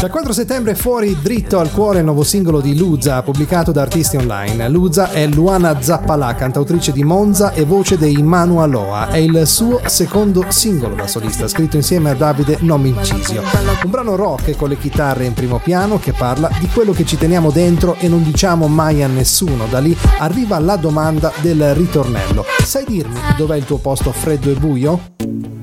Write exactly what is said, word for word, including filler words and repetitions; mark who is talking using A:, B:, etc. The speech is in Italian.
A: Dal quattro settembre è fuori Dritto al cuore il nuovo singolo di Luza, pubblicato da artisti online. Luza è Luana Zappalà, cantautrice di Monza e voce dei Manu Aloha. È il suo secondo singolo da solista, scritto insieme a Davide Nomicisio. Un brano rock con le chitarre in primo piano che parla di quello che ci teniamo dentro e non diciamo mai a nessuno. Da lì arriva la domanda del ritornello. Sai dirmi dov'è il tuo posto freddo e buio?